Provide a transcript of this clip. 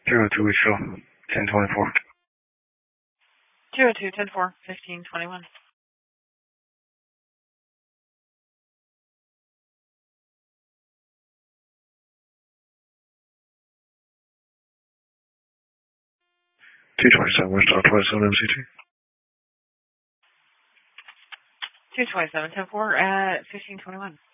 02 we show 1024. 02 10-4, 1521. $227, we're star 27 MCT. 227 10-4 at 1521.